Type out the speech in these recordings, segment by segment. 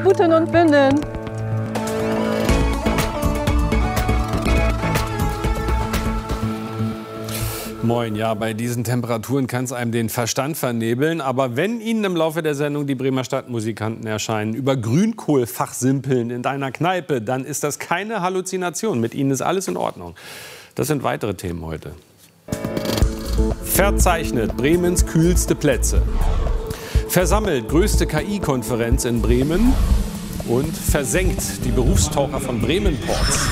Butten und Binden. Moin, ja, bei diesen Temperaturen kann es einem den Verstand vernebeln. Aber wenn Ihnen im Laufe der Sendung die Bremer Stadtmusikanten erscheinen, über Grünkohl fachsimpeln in deiner Kneipe, dann ist das keine Halluzination. Mit Ihnen ist alles in Ordnung. Das sind weitere Themen heute. Verzeichnet Bremens kühlste Plätze. Versammelt größte KI-Konferenz in Bremen. Und versenkt die Berufstaucher von Bremen-Ports.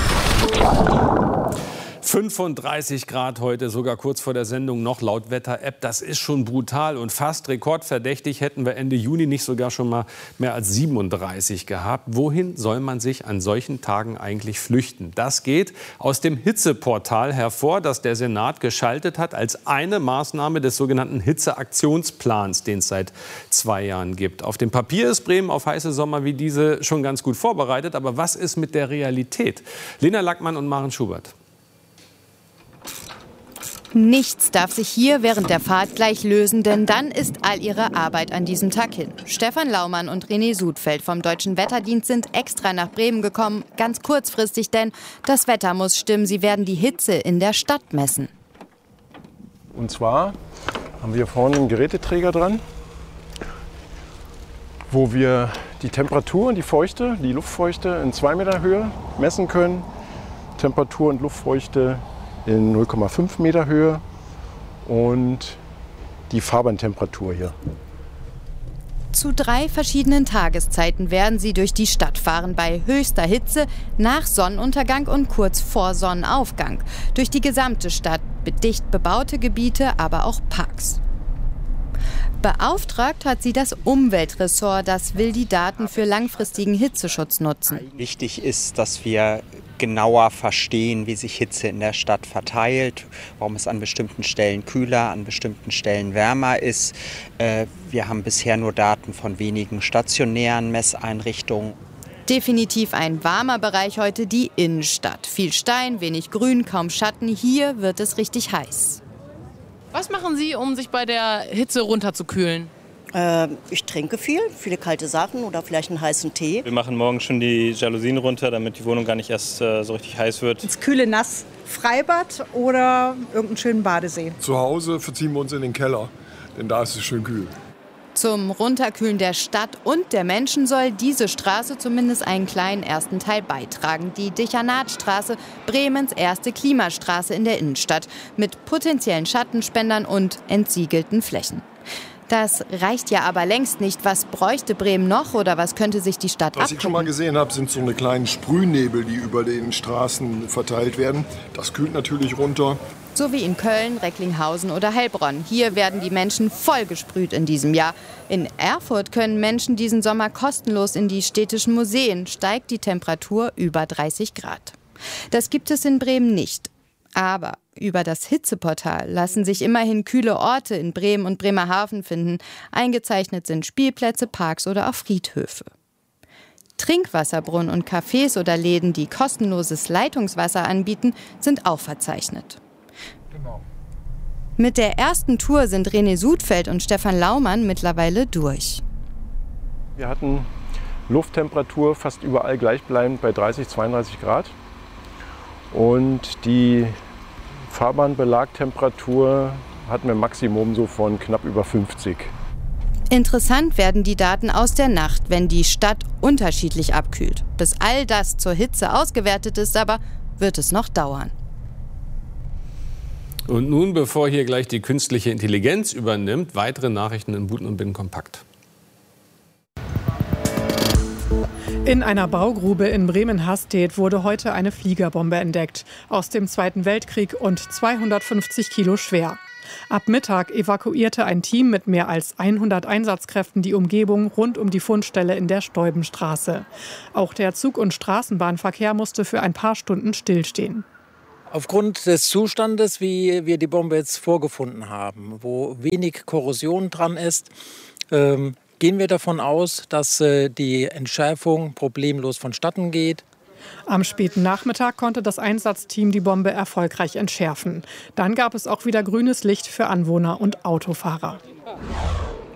35 Grad heute, sogar kurz vor der Sendung noch laut Wetter-App. Das ist schon brutal und fast rekordverdächtig. Hätten wir Ende Juni nicht sogar schon mal mehr als 37 gehabt. Wohin soll man sich an solchen Tagen eigentlich flüchten? Das geht aus dem Hitzeportal hervor, das der Senat geschaltet hat als eine Maßnahme des sogenannten Hitzeaktionsplans, den es seit 2 Jahren gibt. Auf dem Papier ist Bremen auf heiße Sommer wie diese schon ganz gut vorbereitet. Aber was ist mit der Realität? Lena Lackmann und Maren Schubert. Nichts darf sich hier während der Fahrt gleich lösen, denn dann ist all ihre Arbeit an diesem Tag hin. Stefan Laumann und René Sudfeld vom Deutschen Wetterdienst sind extra nach Bremen gekommen, ganz kurzfristig, denn das Wetter muss stimmen. Sie werden die Hitze in der Stadt messen. Und zwar haben wir vorne einen Geräteträger dran, wo wir die Temperatur und die Luftfeuchte in 2 Meter Höhe messen können. Temperatur und Luftfeuchte in 0,5 Meter Höhe und die Fahrbahntemperatur hier. Zu 3 verschiedenen Tageszeiten werden sie durch die Stadt fahren, bei höchster Hitze, nach Sonnenuntergang und kurz vor Sonnenaufgang. Durch die gesamte Stadt, dicht bebaute Gebiete, aber auch Parks. Beauftragt hat sie das Umweltressort, das will die Daten für langfristigen Hitzeschutz nutzen. Wichtig ist, dass wir genauer verstehen, wie sich Hitze in der Stadt verteilt, warum es an bestimmten Stellen kühler, an bestimmten Stellen wärmer ist. Wir haben bisher nur Daten von wenigen stationären Messeinrichtungen. Definitiv ein warmer Bereich heute, die Innenstadt. Viel Stein, wenig Grün, kaum Schatten. Hier wird es richtig heiß. Was machen Sie, um sich bei der Hitze runterzukühlen? Ich trinke viel, viele kalte Sachen oder vielleicht einen heißen Tee. Wir machen morgen schon die Jalousien runter, damit die Wohnung gar nicht erst so richtig heiß wird. Ins kühle Nass Freibad oder irgendeinen schönen Badesee. Zu Hause verziehen wir uns in den Keller, denn da ist es schön kühl. Zum Runterkühlen der Stadt und der Menschen soll diese Straße zumindest einen kleinen ersten Teil beitragen. Die Dechanatstraße, Bremens erste Klimastraße in der Innenstadt, mit potenziellen Schattenspendern und entsiegelten Flächen. Das reicht ja aber längst nicht. Was bräuchte Bremen noch oder was könnte sich die Stadt abgucken? Was ich schon mal gesehen habe, sind so eine kleinen Sprühnebel, die über den Straßen verteilt werden. Das kühlt natürlich runter. So wie in Köln, Recklinghausen oder Heilbronn. Hier werden die Menschen vollgesprüht in diesem Jahr. In Erfurt können Menschen diesen Sommer kostenlos in die städtischen Museen. Steigt die Temperatur über 30 Grad. Das gibt es in Bremen nicht. Aber über das Hitzeportal lassen sich immerhin kühle Orte in Bremen und Bremerhaven finden. Eingezeichnet sind Spielplätze, Parks oder auch Friedhöfe. Trinkwasserbrunnen und Cafés oder Läden, die kostenloses Leitungswasser anbieten, sind auch verzeichnet. Mit der ersten Tour sind René Sudfeld und Stefan Laumann mittlerweile durch. Wir hatten Lufttemperatur fast überall gleichbleibend bei 30, 32 Grad. Und die Fahrbahn-Belagtemperatur hatten wir ein Maximum so von knapp über 50. Interessant werden die Daten aus der Nacht, wenn die Stadt unterschiedlich abkühlt. Bis all das zur Hitze ausgewertet ist, aber wird es noch dauern. Und nun, bevor hier gleich die künstliche Intelligenz übernimmt, weitere Nachrichten in Buten und Binnen kompakt. In einer Baugrube in Bremen-Hastedt wurde heute eine Fliegerbombe entdeckt. Aus dem Zweiten Weltkrieg und 250 Kilo schwer. Ab Mittag evakuierte ein Team mit mehr als 100 Einsatzkräften die Umgebung rund um die Fundstelle in der Steubenstraße. Auch der Zug- und Straßenbahnverkehr musste für ein paar Stunden stillstehen. Aufgrund des Zustandes, wie wir die Bombe jetzt vorgefunden haben, wo wenig Korrosion dran ist, gehen wir davon aus, dass die Entschärfung problemlos vonstatten geht. Am späten Nachmittag konnte das Einsatzteam die Bombe erfolgreich entschärfen. Dann gab es auch wieder grünes Licht für Anwohner und Autofahrer.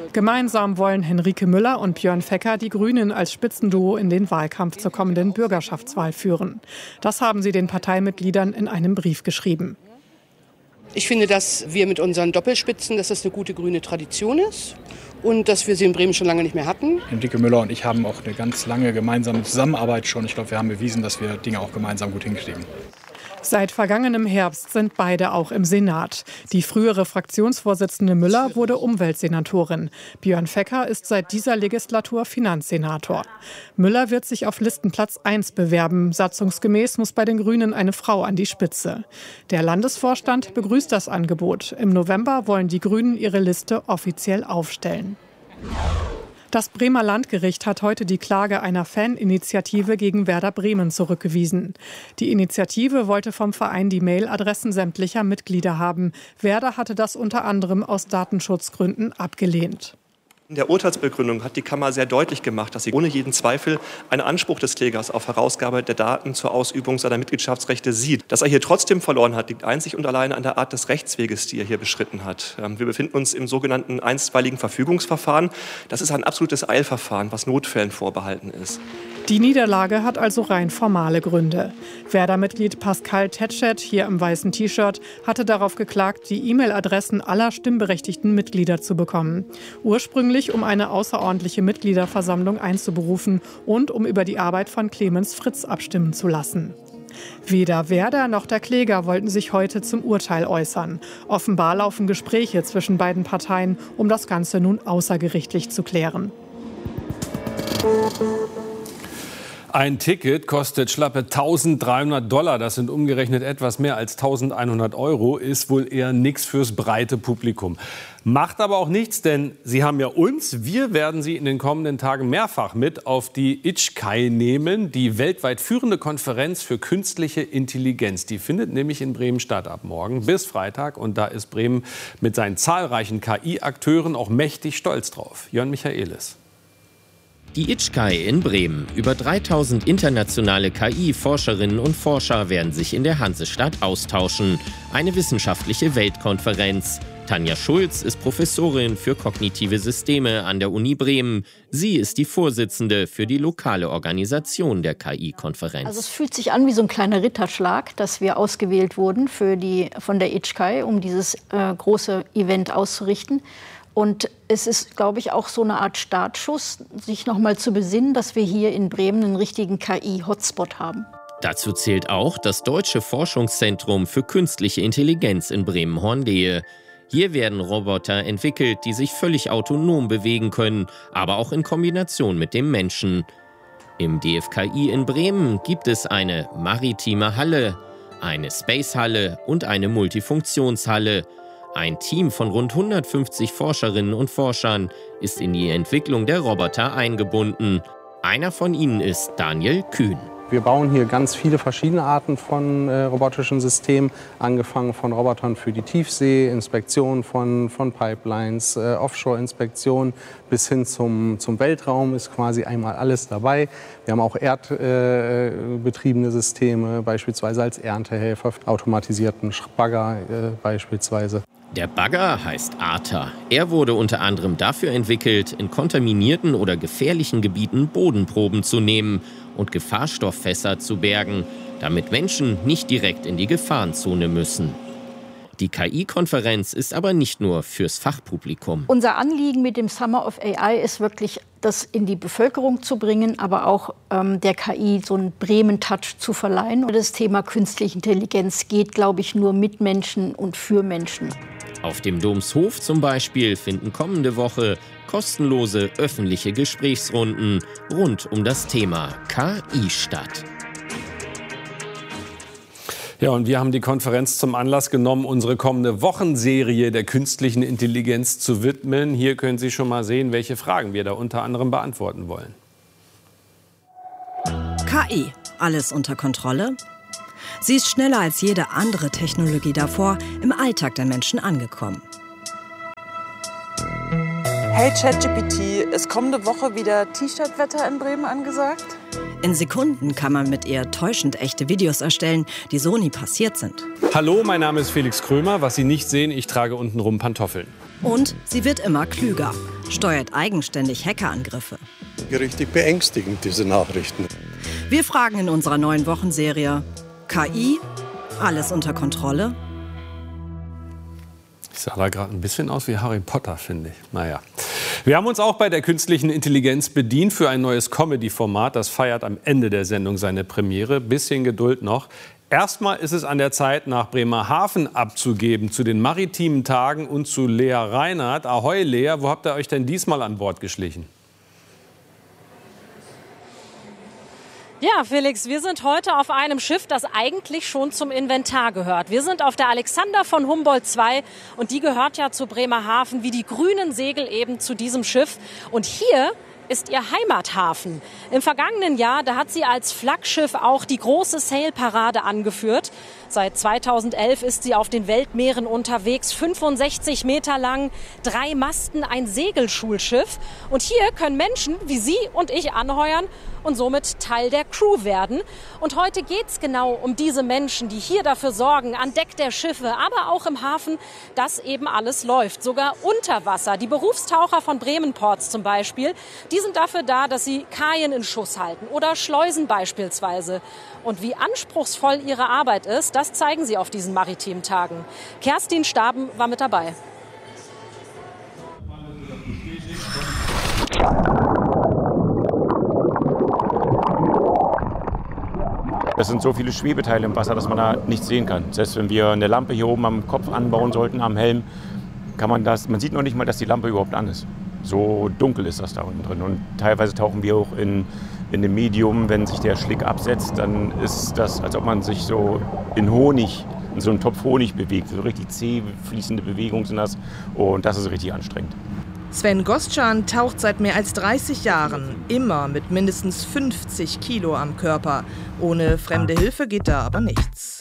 Gemeinsam wollen Henrike Müller und Björn Fecker die Grünen als Spitzenduo in den Wahlkampf zur kommenden Bürgerschaftswahl führen. Das haben sie den Parteimitgliedern in einem Brief geschrieben. Ich finde, dass wir mit unseren Doppelspitzen, dass das eine gute grüne Tradition ist und dass wir sie in Bremen schon lange nicht mehr hatten. Henrike Müller und ich haben auch eine ganz lange gemeinsame Zusammenarbeit schon. Ich glaube, wir haben bewiesen, dass wir Dinge auch gemeinsam gut hinkriegen. Seit vergangenem Herbst sind beide auch im Senat. Die frühere Fraktionsvorsitzende Müller wurde Umweltsenatorin. Björn Fecker ist seit dieser Legislatur Finanzsenator. Müller wird sich auf Listenplatz 1 bewerben. Satzungsgemäß muss bei den Grünen eine Frau an die Spitze. Der Landesvorstand begrüßt das Angebot. Im November wollen die Grünen ihre Liste offiziell aufstellen. Das Bremer Landgericht hat heute die Klage einer Faninitiative gegen Werder Bremen zurückgewiesen. Die Initiative wollte vom Verein die Mailadressen sämtlicher Mitglieder haben. Werder hatte das unter anderem aus Datenschutzgründen abgelehnt. In der Urteilsbegründung hat die Kammer sehr deutlich gemacht, dass sie ohne jeden Zweifel einen Anspruch des Klägers auf Herausgabe der Daten zur Ausübung seiner Mitgliedschaftsrechte sieht. Dass er hier trotzdem verloren hat, liegt einzig und allein an der Art des Rechtsweges, die er hier beschritten hat. Wir befinden uns im sogenannten einstweiligen Verfügungsverfahren. Das ist ein absolutes Eilverfahren, was Notfällen vorbehalten ist. Die Niederlage hat also rein formale Gründe. Werder-Mitglied Pascal Tetschet, hier im weißen T-Shirt, hatte darauf geklagt, die E-Mail-Adressen aller stimmberechtigten Mitglieder zu bekommen. Ursprünglich, um eine außerordentliche Mitgliederversammlung einzuberufen und um über die Arbeit von Clemens Fritz abstimmen zu lassen. Weder Werder noch der Kläger wollten sich heute zum Urteil äußern. Offenbar laufen Gespräche zwischen beiden Parteien, um das Ganze nun außergerichtlich zu klären. Ein Ticket kostet schlappe $1.300. Das sind umgerechnet etwas mehr als 1.100 €. Ist wohl eher nichts fürs breite Publikum. Macht aber auch nichts, denn Sie haben ja uns. Wir werden Sie in den kommenden Tagen mehrfach mit auf die ICHKAI nehmen, die weltweit führende Konferenz für künstliche Intelligenz. Die findet nämlich in Bremen statt ab morgen bis Freitag. Und da ist Bremen mit seinen zahlreichen KI-Akteuren auch mächtig stolz drauf. Jörn Michaelis. Die ICHKAI in Bremen. Über 3000 internationale KI-Forscherinnen und Forscher werden sich in der Hansestadt austauschen. Eine wissenschaftliche Weltkonferenz. Tanja Schulz ist Professorin für kognitive Systeme an der Uni Bremen. Sie ist die Vorsitzende für die lokale Organisation der KI-Konferenz. Also es fühlt sich an wie so ein kleiner Ritterschlag, dass wir ausgewählt wurden von der ICHKAI, um dieses große Event auszurichten. Und es ist, glaube ich, auch so eine Art Startschuss, sich noch mal zu besinnen, dass wir hier in Bremen einen richtigen KI-Hotspot haben. Dazu zählt auch das Deutsche Forschungszentrum für künstliche Intelligenz in Bremen-Horndehe. Hier werden Roboter entwickelt, die sich völlig autonom bewegen können, aber auch in Kombination mit dem Menschen. Im DFKI in Bremen gibt es eine maritime Halle, eine Space-Halle und eine Multifunktionshalle. Ein Team von rund 150 Forscherinnen und Forschern ist in die Entwicklung der Roboter eingebunden. Einer von ihnen ist Daniel Kühn. Wir bauen hier ganz viele verschiedene Arten von robotischen Systemen, angefangen von Robotern für die Tiefsee, Inspektion von Pipelines, Offshore-Inspektion bis hin zum Weltraum ist quasi einmal alles dabei. Wir haben auch erdbetriebene Systeme, beispielsweise als Erntehelfer, automatisierten Bagger beispielsweise. Der Bagger heißt Arta. Er wurde unter anderem dafür entwickelt, in kontaminierten oder gefährlichen Gebieten Bodenproben zu nehmen und Gefahrstofffässer zu bergen, damit Menschen nicht direkt in die Gefahrenzone müssen. Die KI-Konferenz ist aber nicht nur fürs Fachpublikum. Unser Anliegen mit dem Summer of AI ist wirklich, das in die Bevölkerung zu bringen, aber auch der KI so einen Bremen-Touch zu verleihen. Das Thema künstliche Intelligenz geht, glaube ich, nur mit Menschen und für Menschen. Auf dem Domshof zum Beispiel finden kommende Woche kostenlose öffentliche Gesprächsrunden rund um das Thema KI statt. Ja, und wir haben die Konferenz zum Anlass genommen, unsere kommende Wochenserie der künstlichen Intelligenz zu widmen. Hier können Sie schon mal sehen, welche Fragen wir da unter anderem beantworten wollen. KI, alles unter Kontrolle? Sie ist schneller als jede andere Technologie davor im Alltag der Menschen angekommen. Hey ChatGPT, ist kommende Woche wieder T-Shirt-Wetter in Bremen angesagt? In Sekunden kann man mit ihr täuschend echte Videos erstellen, die so nie passiert sind. Hallo, mein Name ist Felix Krömer. Was Sie nicht sehen, ich trage untenrum Pantoffeln. Und sie wird immer klüger. steuert eigenständig Hackerangriffe. Richtig beängstigend, diese Nachrichten. Wir fragen in unserer neuen Wochenserie: KI, alles unter Kontrolle? Ich sah da gerade ein bisschen aus wie Harry Potter, finde ich. Naja. Wir haben uns auch bei der künstlichen Intelligenz bedient für ein neues Comedy-Format. Das feiert am Ende der Sendung seine Premiere. Bisschen Geduld noch. Erstmal ist es an der Zeit, nach Bremerhaven abzugeben, zu den maritimen Tagen und zu Lea Reinhardt. Ahoi Lea, wo habt ihr euch denn diesmal an Bord geschlichen? Ja, Felix, wir sind heute auf einem Schiff, das eigentlich schon zum Inventar gehört. Wir sind auf der Alexander von Humboldt II und die gehört ja zu Bremerhaven, wie die grünen Segel eben zu diesem Schiff. Und hier ist ihr Heimathafen. Im vergangenen Jahr, da hat sie als Flaggschiff auch die große Sail-Parade angeführt. Seit 2011 ist sie auf den Weltmeeren unterwegs, 65 Meter lang, 3 Masten, ein Segelschulschiff. Und hier können Menschen wie Sie und ich anheuern und somit Teil der Crew werden. Und heute geht's genau um diese Menschen, die hier dafür sorgen, an Deck der Schiffe, aber auch im Hafen, dass eben alles läuft, sogar unter Wasser. Die Berufstaucher von Bremen Ports zum Beispiel, die sind dafür da, dass sie Kajen in Schuss halten oder Schleusen beispielsweise. Und wie anspruchsvoll ihre Arbeit ist, das zeigen sie auf diesen maritimen Tagen. Kerstin Staben war mit dabei. Es sind so viele Schwebeteile im Wasser, dass man da nichts sehen kann. Selbst wenn wir eine Lampe hier oben am Kopf anbauen sollten, am Helm, man sieht noch nicht mal, dass die Lampe überhaupt an ist. So dunkel ist das da unten drin. Und teilweise tauchen wir auch in dem Medium, wenn sich der Schlick absetzt, dann ist das, als ob man sich so in so einem Topf Honig bewegt. So richtig zäh fließende Bewegungen sind das. Und das ist richtig anstrengend. Sven Gostschan taucht seit mehr als 30 Jahren, immer mit mindestens 50 Kilo am Körper. Ohne fremde Hilfe geht da aber nichts.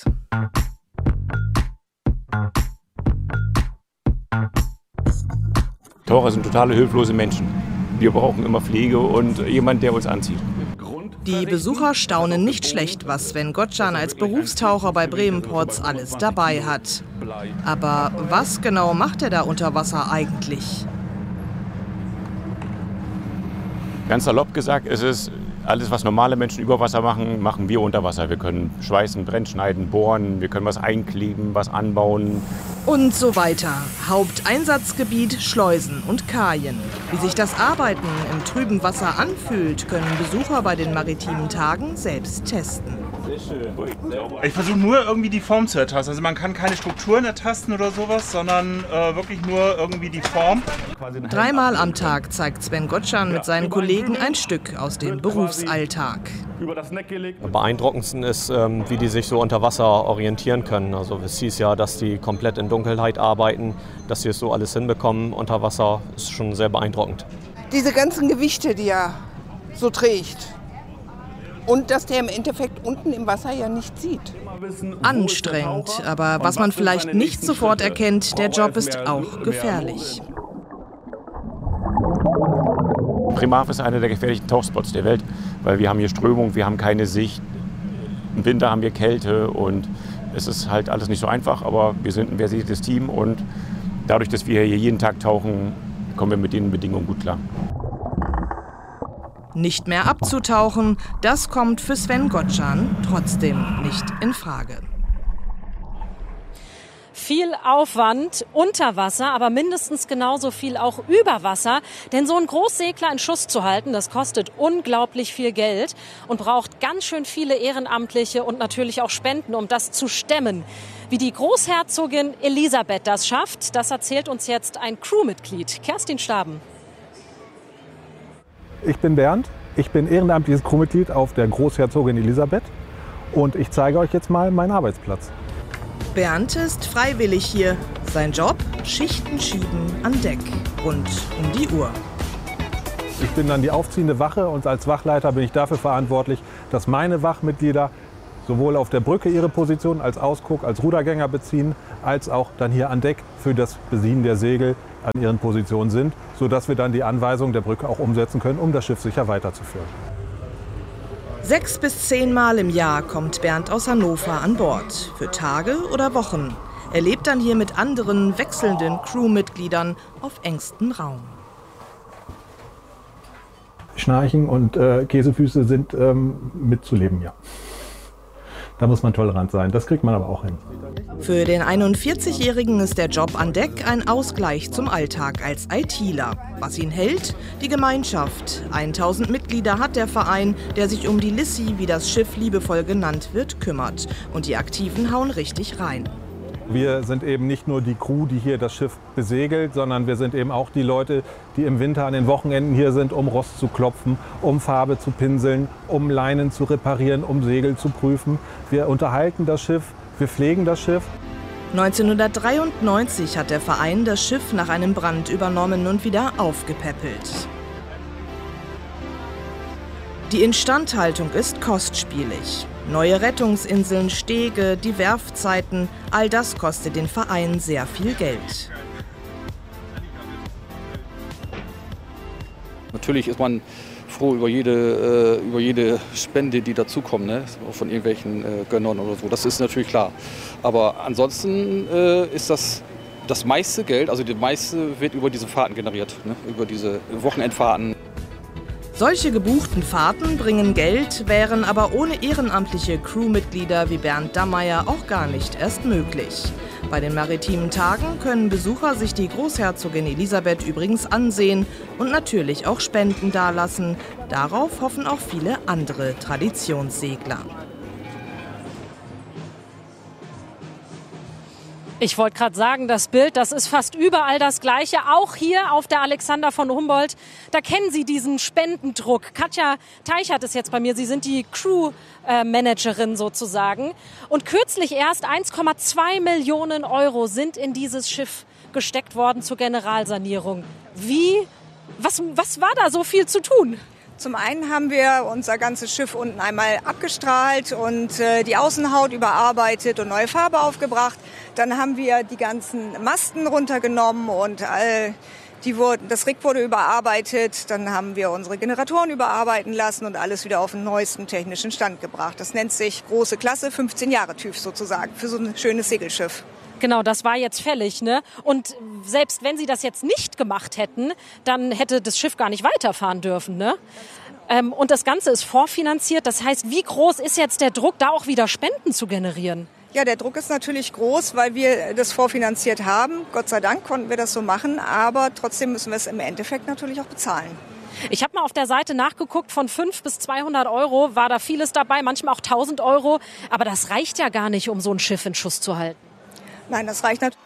Taucher sind totale hilflose Menschen. Wir brauchen immer Pflege und jemanden, der uns anzieht. Die Besucher staunen nicht schlecht, was Sven Gostschan als Berufstaucher bei Bremen Ports alles dabei hat. Aber was genau macht er da unter Wasser eigentlich? Ganz salopp gesagt, ist es alles, was normale Menschen über Wasser machen, machen wir unter Wasser. Wir können schweißen, brennschneiden, bohren, wir können was einkleben, was anbauen. Und so weiter. Haupteinsatzgebiet Schleusen und Kajen. Wie sich das Arbeiten im trüben Wasser anfühlt, können Besucher bei den maritimen Tagen selbst testen. Ich versuche nur irgendwie die Form zu ertasten. Also man kann keine Strukturen ertasten oder sowas, sondern wirklich nur irgendwie die Form. 3-mal am Tag zeigt Sven Gostschan mit seinen Kollegen ein Stück aus dem Berufsalltag. Am beeindruckendsten ist, wie die sich so unter Wasser orientieren können. Also es hieß ja, dass die komplett in Dunkelheit arbeiten, dass sie es so alles hinbekommen unter Wasser, ist schon sehr beeindruckend. Diese ganzen Gewichte, die er so trägt. Und dass der im Endeffekt unten im Wasser ja nichts sieht. Anstrengend, aber was man vielleicht nicht sofort erkennt, der Job ist auch gefährlich. Bremerhaven ist einer der gefährlichsten Tauchspots der Welt, weil wir haben hier Strömung, wir haben keine Sicht. Im Winter haben wir Kälte und es ist halt alles nicht so einfach, aber wir sind ein versiertes Team und dadurch, dass wir hier jeden Tag tauchen, kommen wir mit den Bedingungen gut klar. Nicht mehr abzutauchen, das kommt für Sven Gostschan trotzdem nicht in Frage. Viel Aufwand unter Wasser, aber mindestens genauso viel auch über Wasser. Denn so einen Großsegler in Schuss zu halten, das kostet unglaublich viel Geld und braucht ganz schön viele Ehrenamtliche und natürlich auch Spenden, um das zu stemmen. Wie die Großherzogin Elisabeth das schafft, das erzählt uns jetzt ein Crewmitglied, Kerstin Staben. Ich bin Bernd, ich bin ehrenamtliches Crewmitglied auf der Großherzogin Elisabeth und ich zeige euch jetzt mal meinen Arbeitsplatz. Bernd ist freiwillig hier. Sein Job? Schichten schieben an Deck. Rund um die Uhr. Ich bin dann die aufziehende Wache und als Wachleiter bin ich dafür verantwortlich, dass meine Wachmitglieder sowohl auf der Brücke ihre Position als Ausguck, als Rudergänger beziehen, als auch dann hier an Deck für das Besienen der Segel an ihren Positionen sind, sodass wir dann die Anweisung der Brücke auch umsetzen können, um das Schiff sicher weiterzuführen. 6 bis 10 Mal im Jahr kommt Bernd aus Hannover an Bord, für Tage oder Wochen. Er lebt dann hier mit anderen wechselnden Crewmitgliedern auf engstem Raum. Schnarchen und Käsefüße sind mitzuleben, ja. Da muss man tolerant sein. Das kriegt man aber auch hin. Für den 41-Jährigen ist der Job an Deck ein Ausgleich zum Alltag als ITler. Was ihn hält? Die Gemeinschaft. 1000 Mitglieder hat der Verein, der sich um die Lissi, wie das Schiff liebevoll genannt wird, kümmert. Und die Aktiven hauen richtig rein. Wir sind eben nicht nur die Crew, die hier das Schiff besegelt, sondern wir sind eben auch die Leute, die im Winter an den Wochenenden hier sind, um Rost zu klopfen, um Farbe zu pinseln, um Leinen zu reparieren, um Segel zu prüfen. Wir unterhalten das Schiff, wir pflegen das Schiff. 1993 hat der Verein das Schiff nach einem Brand übernommen und wieder aufgepäppelt. Die Instandhaltung ist kostspielig. Neue Rettungsinseln, Stege, die Werfzeiten, all das kostet den Verein sehr viel Geld. Natürlich ist man froh über jede Spende, die dazukommt, ne? Von irgendwelchen Gönnern oder so. Das ist natürlich klar. Aber ansonsten ist das meiste Geld, also das meiste wird über diese Fahrten generiert, ne? Über diese Wochenendfahrten. Solche gebuchten Fahrten bringen Geld, wären aber ohne ehrenamtliche Crewmitglieder wie Bernd Dammeyer auch gar nicht erst möglich. Bei den maritimen Tagen können Besucher sich die Großherzogin Elisabeth übrigens ansehen und natürlich auch Spenden dalassen. Darauf hoffen auch viele andere Traditionssegler. Ich wollte gerade sagen, das Bild, das ist fast überall das Gleiche. Auch hier auf der Alexander von Humboldt, da kennen Sie diesen Spendendruck. Katja Teichert ist jetzt bei mir. Sie sind die Crew-Managerin sozusagen. Und kürzlich erst 1,2 Millionen Euro sind in dieses Schiff gesteckt worden zur Generalsanierung. Was war da so viel zu tun? Zum einen haben wir unser ganzes Schiff unten einmal abgestrahlt und die Außenhaut überarbeitet und neue Farbe aufgebracht. Dann haben wir die ganzen Masten runtergenommen und das Rig wurde überarbeitet. Dann haben wir unsere Generatoren überarbeiten lassen und alles wieder auf den neuesten technischen Stand gebracht. Das nennt sich große Klasse, 15 Jahre TÜV sozusagen, für so ein schönes Segelschiff. Genau, das war jetzt fällig, ne? Und selbst wenn Sie das jetzt nicht gemacht hätten, dann hätte das Schiff gar nicht weiterfahren dürfen, ne? Und das Ganze ist vorfinanziert. Das heißt, wie groß ist jetzt der Druck, da auch wieder Spenden zu generieren? Ja, der Druck ist natürlich groß, weil wir das vorfinanziert haben. Gott sei Dank konnten wir das so machen, aber trotzdem müssen wir es im Endeffekt natürlich auch bezahlen. Ich habe mal auf der Seite nachgeguckt, von 500 bis 200 Euro war da vieles dabei, manchmal auch 1000 Euro. Aber das reicht ja gar nicht, um so ein Schiff in Schuss zu halten. Nein, das reicht natürlich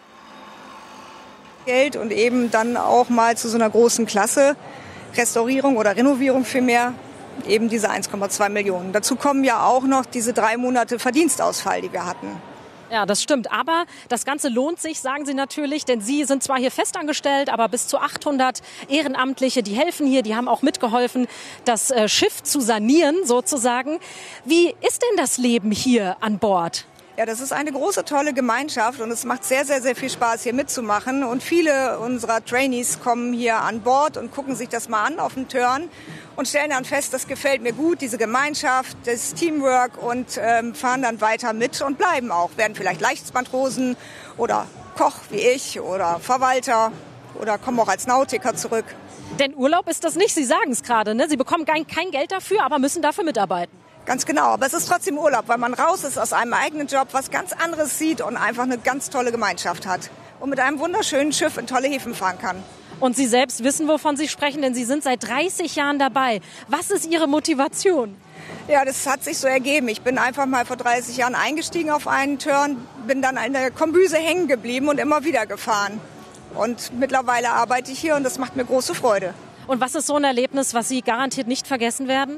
Geld und eben dann auch mal zu so einer großen Klasse, Restaurierung oder Renovierung vielmehr, eben diese 1,2 Millionen. Dazu kommen ja auch noch diese 3 Monate Verdienstausfall, die wir hatten. Ja, das stimmt. Aber das Ganze lohnt sich, sagen Sie natürlich, denn Sie sind zwar hier festangestellt, aber bis zu 800 Ehrenamtliche, die helfen hier, die haben auch mitgeholfen, das Schiff zu sanieren sozusagen. Wie ist denn das Leben hier an Bord? Ja, das ist eine große, tolle Gemeinschaft und es macht sehr, sehr, sehr viel Spaß, hier mitzumachen. Und viele unserer Trainees kommen hier an Bord und gucken sich das mal an auf dem Turn und stellen dann fest, das gefällt mir gut, diese Gemeinschaft, das Teamwork und fahren dann weiter mit und bleiben auch. Werden vielleicht Leichtmatrosen oder Koch wie ich oder Verwalter oder kommen auch als Nautiker zurück. Denn Urlaub ist das nicht, Sie sagen es gerade, ne? Sie bekommen kein Geld dafür, aber müssen dafür mitarbeiten. Ganz genau, aber es ist trotzdem Urlaub, weil man raus ist aus einem eigenen Job, was ganz anderes sieht und einfach eine ganz tolle Gemeinschaft hat. Und mit einem wunderschönen Schiff in tolle Häfen fahren kann. Und Sie selbst wissen, wovon Sie sprechen, denn Sie sind seit 30 Jahren dabei. Was ist Ihre Motivation? Ja, das hat sich so ergeben. Ich bin einfach mal vor 30 Jahren eingestiegen auf einen Turn, bin dann an der Kombüse hängen geblieben und immer wieder gefahren. Und mittlerweile arbeite ich hier und das macht mir große Freude. Und was ist so ein Erlebnis, was Sie garantiert nicht vergessen werden?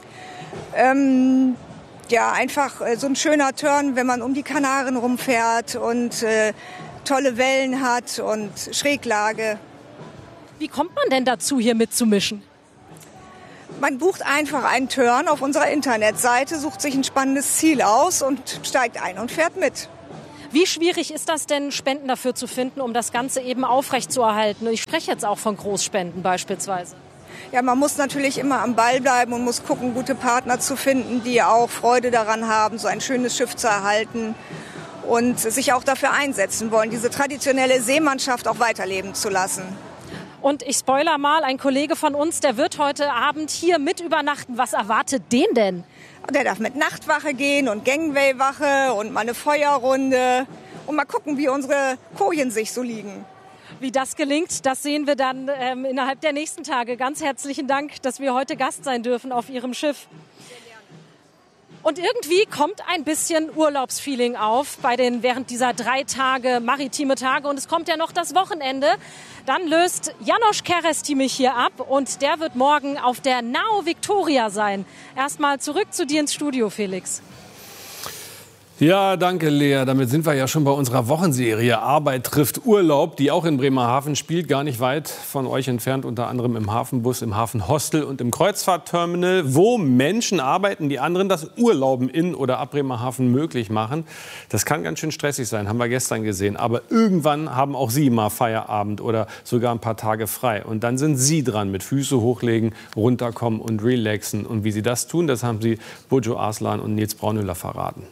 Ja, einfach so ein schöner Turn, wenn man um die Kanaren rumfährt und tolle Wellen hat und Schräglage. Wie kommt man denn dazu, hier mitzumischen? Man bucht einfach einen Turn auf unserer Internetseite, sucht sich ein spannendes Ziel aus und steigt ein und fährt mit. Wie schwierig ist das denn, Spenden dafür zu finden, um das Ganze eben aufrechtzuerhalten? Ich spreche jetzt auch von Großspenden beispielsweise. Ja, man muss natürlich immer am Ball bleiben und muss gucken, gute Partner zu finden, die auch Freude daran haben, so ein schönes Schiff zu erhalten und sich auch dafür einsetzen wollen, diese traditionelle Seemannschaft auch weiterleben zu lassen. Und ich spoiler mal, ein Kollege von uns, der wird heute Abend hier mit übernachten. Was erwartet den denn? Der darf mit Nachtwache gehen und Gangway-Wache und mal eine Feuerrunde und mal gucken, wie unsere Kojen sich so liegen. Wie das gelingt, das sehen wir dann innerhalb der nächsten Tage. Ganz herzlichen Dank, dass wir heute Gast sein dürfen auf Ihrem Schiff. Und irgendwie kommt ein bisschen Urlaubsfeeling auf während dieser 3 Tage, maritime Tage. Und es kommt ja noch das Wochenende. Dann löst János Kereszti mich hier ab und der wird morgen auf der Nao Victoria sein. Erstmal zurück zu dir ins Studio, Felix. Ja, danke Lea. Damit sind wir ja schon bei unserer Wochenserie Arbeit trifft Urlaub, die auch in Bremerhaven spielt, gar nicht weit von euch entfernt, unter anderem im Hafenbus, im Hafenhostel und im Kreuzfahrtterminal, wo Menschen arbeiten, die anderen das Urlauben in oder ab Bremerhaven möglich machen. Das kann ganz schön stressig sein, haben wir gestern gesehen. Aber irgendwann haben auch Sie mal Feierabend oder sogar ein paar Tage frei. Und dann sind Sie dran mit Füße hochlegen, runterkommen und relaxen. Und wie Sie das tun, das haben Sie Burcu Arslan und Nils Braunöller verraten.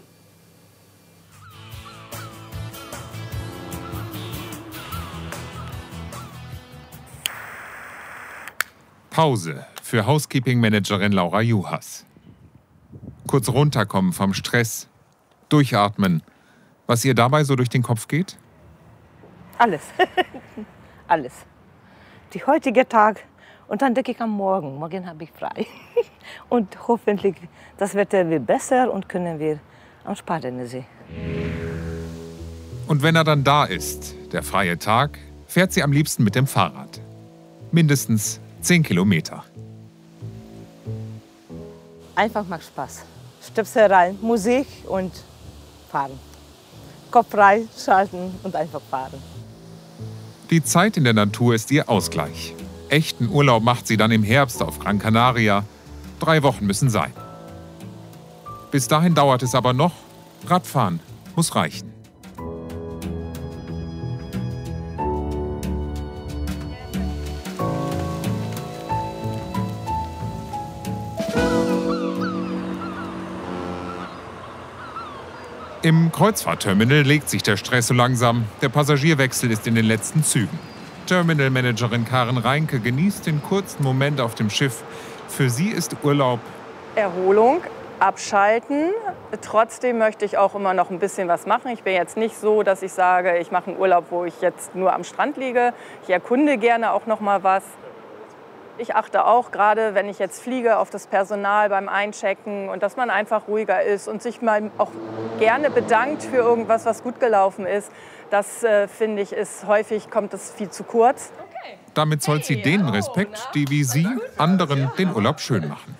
Pause für Housekeeping-Managerin Laura Juhas. Kurz runterkommen vom Stress, durchatmen. Was ihr dabei so durch den Kopf geht? Alles. Alles. Der heutige Tag und dann denke ich am Morgen. Morgen habe ich frei. Und hoffentlich das Wetter wird besser und können wir am Spadensee. Und wenn er dann da ist, der freie Tag, fährt sie am liebsten mit dem Fahrrad. Mindestens 10 Kilometer. Einfach macht Spaß. Stöpsel rein, Musik und fahren. Kopf frei schalten und einfach fahren. Die Zeit in der Natur ist ihr Ausgleich. Echten Urlaub macht sie dann im Herbst auf Gran Canaria. 3 Wochen müssen sein. Bis dahin dauert es aber noch. Radfahren muss reichen. Im Kreuzfahrtterminal legt sich der Stress so langsam. Der Passagierwechsel ist in den letzten Zügen. Terminalmanagerin Karen Reinke genießt den kurzen Moment auf dem Schiff. Für sie ist Urlaub Erholung, abschalten. Trotzdem möchte ich auch immer noch ein bisschen was machen. Ich bin jetzt nicht so, dass ich sage, ich mache einen Urlaub, wo ich jetzt nur am Strand liege. Ich erkunde gerne auch noch mal was. Ich achte auch, gerade wenn ich jetzt fliege, auf das Personal beim Einchecken und dass man einfach ruhiger ist und sich mal auch gerne bedankt für irgendwas, was gut gelaufen ist. Das finde ich, kommt es viel zu kurz. Damit zollt sie denen Respekt, die wie sie anderen den Urlaub schön machen.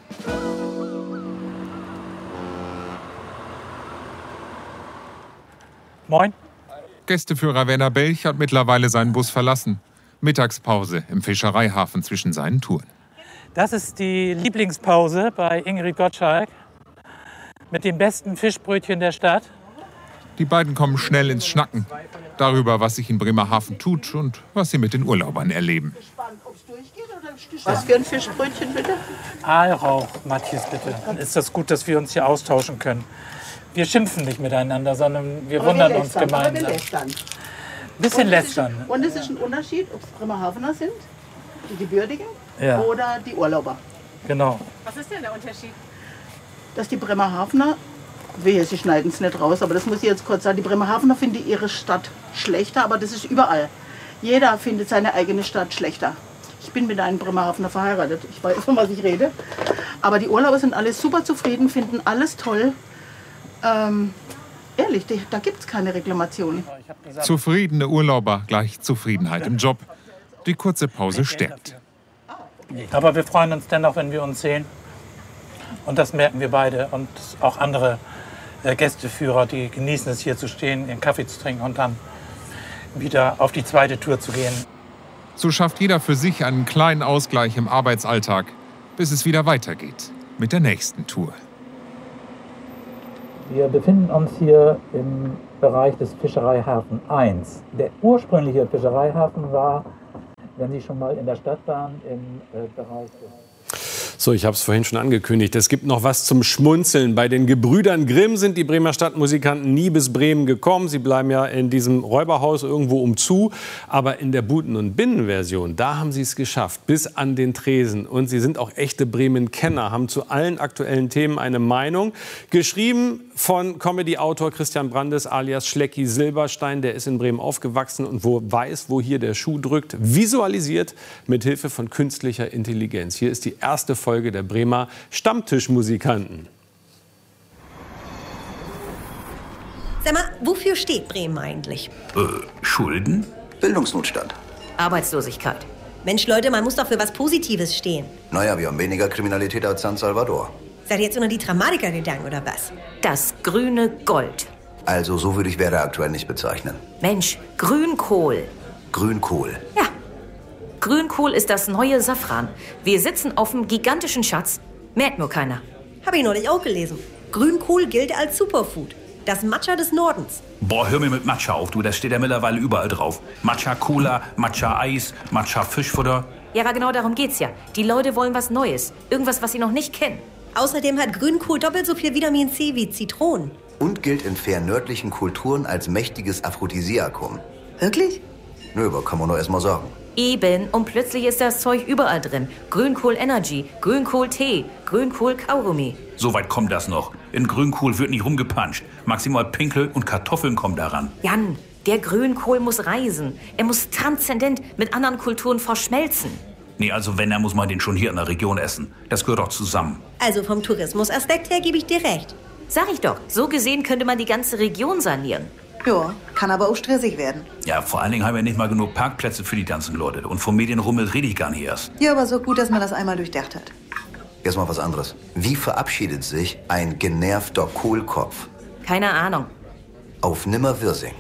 Moin. Gästeführer Werner Belch hat mittlerweile seinen Bus verlassen. Mittagspause im Fischereihafen zwischen seinen Touren. Das ist die Lieblingspause bei Ingrid Gottschalk mit dem besten Fischbrötchen der Stadt. Die beiden kommen schnell ins Schnacken darüber, was sich in Bremerhaven tut und was sie mit den Urlaubern erleben. Was für ein Fischbrötchen bitte? Aalrauch, Matthias, bitte. Dann ist das gut, dass wir uns hier austauschen können. Wir schimpfen nicht miteinander, sondern wir wundern uns gemeinsam. Bisschen lästern. Und es ist ein Unterschied, ob es Bremerhavener sind, die Gebürtigen, ja, oder die Urlauber. Genau. Was ist denn der Unterschied? Dass die Bremerhavener, sie schneiden es nicht raus, aber das muss ich jetzt kurz sagen, die Bremerhavener finden ihre Stadt schlechter, aber das ist überall. Jeder findet seine eigene Stadt schlechter. Ich bin mit einem Bremerhavener verheiratet, ich weiß, von was ich rede. Aber die Urlauber sind alle super zufrieden, finden alles toll. Ehrlich, da gibt es keine Reklamation. Zufriedene Urlauber gleich Zufriedenheit im Job. Die kurze Pause stärkt. Aber wir freuen uns dennoch, wenn wir uns sehen. Und das merken wir beide. Und auch andere Gästeführer, die genießen es, hier zu stehen, ihren Kaffee zu trinken und dann wieder auf die zweite Tour zu gehen. So schafft jeder für sich einen kleinen Ausgleich im Arbeitsalltag, bis es wieder weitergeht mit der nächsten Tour. Wir befinden uns hier im Bereich des Fischereihafen 1. Der ursprüngliche Fischereihafen war, wenn Sie schon mal in der Stadt waren, im Bereich So, ich habe es vorhin schon angekündigt. Es gibt noch was zum Schmunzeln. Bei den Gebrüdern Grimm sind die Bremer Stadtmusikanten nie bis Bremen gekommen. Sie bleiben ja in diesem Räuberhaus irgendwo umzu. Aber in der Buten- und Binnenversion, da haben sie es geschafft, bis an den Tresen. Und sie sind auch echte Bremen-Kenner, haben zu allen aktuellen Themen eine Meinung. Geschrieben von Comedy-Autor Christian Brandes alias Schlecki Silberstein. Der ist in Bremen aufgewachsen und weiß, wo hier der Schuh drückt. Visualisiert mit Hilfe von künstlicher Intelligenz. Hier ist die erste Folge der Bremer Stammtischmusikanten. Sag mal, wofür steht Bremen eigentlich? Schulden? Bildungsnotstand. Arbeitslosigkeit. Mensch, Leute, man muss doch für was Positives stehen. Naja, wir haben weniger Kriminalität als San Salvador. Seid ihr jetzt unter die Dramatiker gegangen, oder was? Das grüne Gold. Also so würde ich Werder aktuell nicht bezeichnen. Mensch, Grünkohl. Grünkohl. Ja. Grünkohl ist das neue Safran. Wir sitzen auf einem gigantischen Schatz. Merkt nur keiner. Hab ich neulich auch gelesen. Grünkohl gilt als Superfood. Das Matcha des Nordens. Boah, hör mir mit Matcha auf, du. Das steht ja mittlerweile überall drauf. Matcha Cola, Matcha Eis, Matcha Fischfutter. Ja, aber genau darum geht's ja. Die Leute wollen was Neues. Irgendwas, was sie noch nicht kennen. Außerdem hat Grünkohl doppelt so viel Vitamin C wie Zitronen. Und gilt in fernördlichen Kulturen als mächtiges Aphrodisiakum. Wirklich? Nö, aber kann man nur erst mal sagen. Eben, und plötzlich ist das Zeug überall drin. Grünkohl Energy, Grünkohl Tee, Grünkohl Kaugummi. Soweit kommt das noch. In Grünkohl wird nicht rumgepanscht. Maximal Pinkel und Kartoffeln kommen daran. Jan, der Grünkohl muss reisen. Er muss transzendent mit anderen Kulturen verschmelzen. Nee, also wenn, dann muss man den schon hier in der Region essen. Das gehört doch zusammen. Also vom Tourismusaspekt her gebe ich dir recht. Sag ich doch, so gesehen könnte man die ganze Region sanieren. Ja, kann aber auch stressig werden. Ja, vor allen Dingen haben wir nicht mal genug Parkplätze für die ganzen Leute. Und vom Medienrummel rede ich gar nicht erst. Ja, aber so gut, dass man das einmal durchdacht hat. Jetzt mal was anderes. Wie verabschiedet sich ein genervter Kohlkopf? Keine Ahnung. Auf Nimmerwirsing.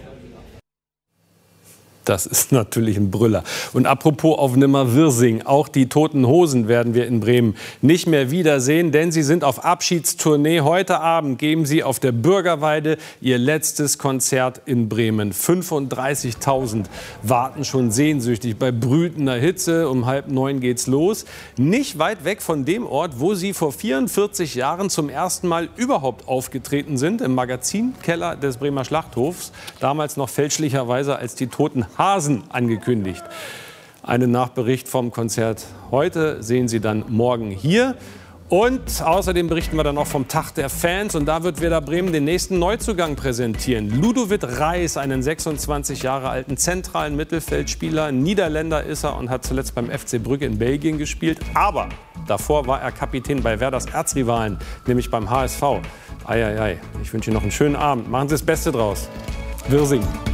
Das ist natürlich ein Brüller. Und apropos auf Nimmerwirsing, auch die Toten Hosen werden wir in Bremen nicht mehr wiedersehen, denn sie sind auf Abschiedstournee. Heute Abend geben sie auf der Bürgerweide ihr letztes Konzert in Bremen. 35.000 warten schon sehnsüchtig bei brütender Hitze. Um 8:30 geht's los. Nicht weit weg von dem Ort, wo sie vor 44 Jahren zum ersten Mal überhaupt aufgetreten sind, im Magazinkeller des Bremer Schlachthofs. Damals noch fälschlicherweise als die Toten Hasen angekündigt. Einen Nachbericht vom Konzert heute sehen Sie dann morgen hier. Und außerdem berichten wir dann noch vom Tag der Fans. Und da wird Werder Bremen den nächsten Neuzugang präsentieren. Ludovic Reis, einen 26 Jahre alten zentralen Mittelfeldspieler. Niederländer ist er und hat zuletzt beim FC Brügge in Belgien gespielt. Aber davor war er Kapitän bei Werders Erzrivalen, nämlich beim HSV. Eieiei, ich wünsche Ihnen noch einen schönen Abend. Machen Sie das Beste draus. Wirsing.